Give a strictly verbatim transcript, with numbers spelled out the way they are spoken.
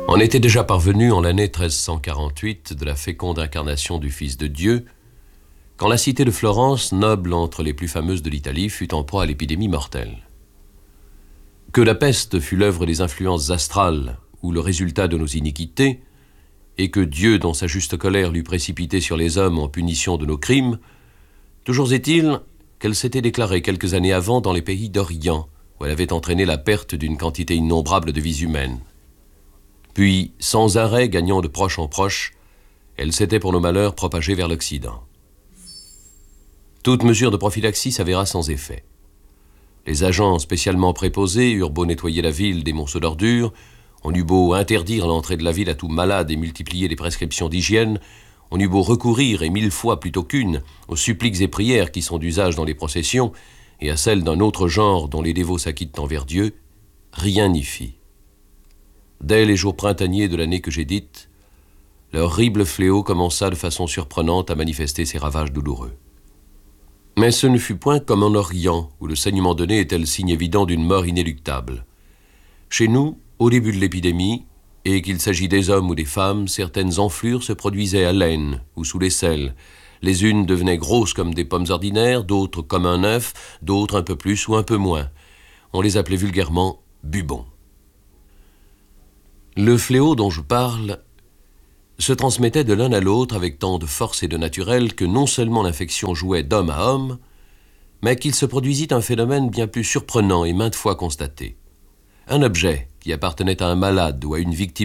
On était déjà parvenu en l'année treize cent quarante-huit de la féconde incarnation du Fils de Dieu, quand la cité de Florence, noble entre les plus fameuses de l'Italie, fut en proie à l'épidémie mortelle. Que la peste fut l'œuvre des influences astrales ou le résultat de nos iniquités, et que Dieu, dans sa juste colère, l'eût précipité sur les hommes en punition de nos crimes, toujours est-il qu'elle s'était déclarée quelques années avant dans les pays d'Orient, où elle avait entraîné la perte d'une quantité innombrable de vies humaines. Puis, sans arrêt, gagnant de proche en proche, elle s'était pour nos malheurs propagée vers l'Occident. Toute mesure de prophylaxie s'avéra sans effet. Les agents spécialement préposés eurent beau nettoyer la ville des monceaux d'ordures, on eut beau interdire l'entrée de la ville à tout malade et multiplier les prescriptions d'hygiène, on eut beau recourir, et mille fois plutôt qu'une, aux suppliques et prières qui sont d'usage dans les processions, et à celles d'un autre genre dont les dévots s'acquittent envers Dieu, rien n'y fit. Dès les jours printaniers de l'année que j'ai dite, l'horrible fléau commença de façon surprenante à manifester ses ravages douloureux. Mais ce ne fut point comme en Orient, où le saignement donné était le signe évident d'une mort inéluctable. Chez nous, au début de l'épidémie, et qu'il s'agit des hommes ou des femmes, certaines enflures se produisaient à l'aine ou sous l'aisselle. Les unes devenaient grosses comme des pommes ordinaires, d'autres comme un œuf, d'autres un peu plus ou un peu moins. On les appelait vulgairement bubons. Le fléau dont je parle se transmettait de l'un à l'autre avec tant de force et de naturel que non seulement l'infection jouait d'homme à homme, mais qu'il se produisit un phénomène bien plus surprenant et maintes fois constaté. Un objet qui appartenait à un malade ou à une victime